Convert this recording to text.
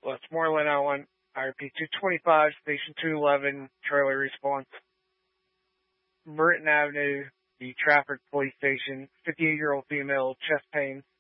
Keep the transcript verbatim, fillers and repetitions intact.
Westmoreland, I want I repeat, two twenty-five, Station two eleven, Charlie response. Britton Avenue, the Trafford Police Station, fifty-eight-year-old female, chest pain,